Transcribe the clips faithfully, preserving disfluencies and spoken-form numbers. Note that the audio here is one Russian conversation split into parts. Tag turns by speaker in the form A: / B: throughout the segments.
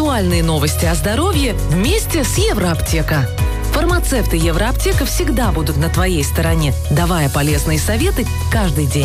A: Актуальные новости о здоровье вместе с Евроаптека. Фармацевты Евроаптека всегда будут на твоей стороне, давая полезные советы каждый день.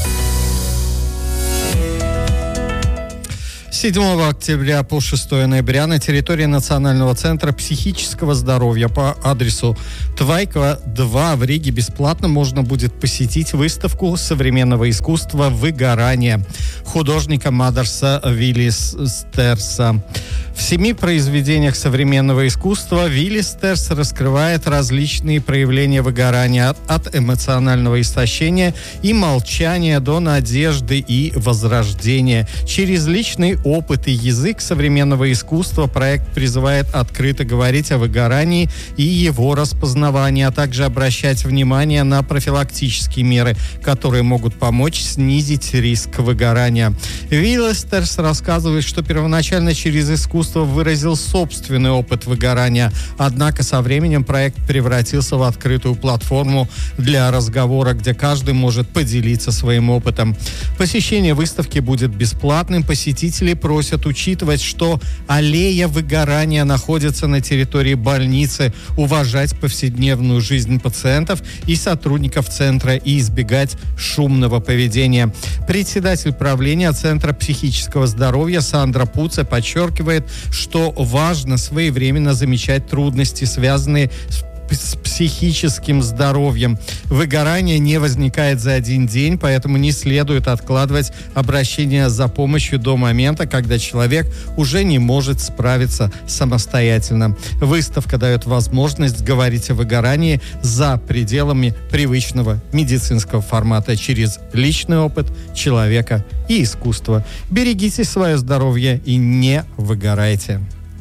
B: С седьмого октября по шестое ноября на территории Национального центра психического здоровья по адресу Твайкова два в Риге бесплатно можно будет посетить выставку современного искусства «Выгорание» художника Мадерса Виллистерса. В семи произведениях современного искусства Виллистерс раскрывает различные проявления выгорания от эмоционального истощения и молчания до надежды и возрождения. Через личный опыт и язык современного искусства проект призывает открыто говорить о выгорании и его распознавании, а также обращать внимание на профилактические меры, которые могут помочь снизить риск выгорания. Виллистерс рассказывает, что первоначально через искусство выразил собственный опыт выгорания, однако со временем проект превратился в открытую платформу для разговора, где каждый может поделиться своим опытом. Посещение выставки будет бесплатным. Посетители просят учитывать, что аллея выгорания находится на территории больницы, уважать повседневную жизнь пациентов и сотрудников центра и избегать шумного поведения. Председатель правления Центра психического здоровья Сандра Пуце подчеркивает, что важно своевременно замечать трудности, связанные с с психическим здоровьем. Выгорание не возникает за один день, поэтому не следует откладывать обращение за помощью до момента, когда человек уже не может справиться самостоятельно. Выставка дает возможность говорить о выгорании за пределами привычного медицинского формата через личный опыт человека и искусство. Берегите свое здоровье и не выгорайте.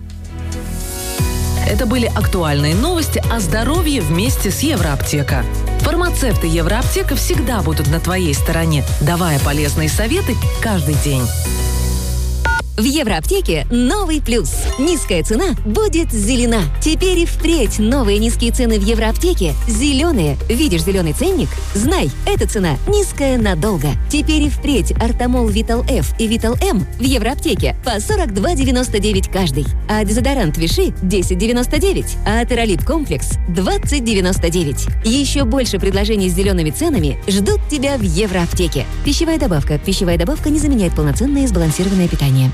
A: Это были актуальные новости о здоровье вместе с Евроаптека. Фармацевты Евроаптека всегда будут на твоей стороне, давая полезные советы каждый день.
C: В Евроаптеке новый плюс. Низкая цена будет зелена. Теперь и впредь новые низкие цены в Евроаптеке зеленые. Видишь зеленый ценник? Знай, эта цена низкая надолго. Теперь и впредь Артамол Витал F и Витал М в Евроаптеке по сорок два девяносто девять каждый. А дезодорант Виши десять девяносто девять. А Атеролип Комплекс двадцать девяносто девять. Еще больше предложений с зелеными ценами ждут тебя в Евроаптеке. Пищевая добавка. Пищевая добавка не заменяет полноценное сбалансированное питание.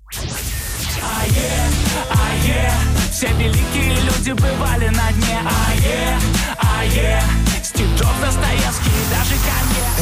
D: Ае, ае, все великие люди бывали на дне. Ае, ае, Стив Джобс, Достоевский, даже Канье.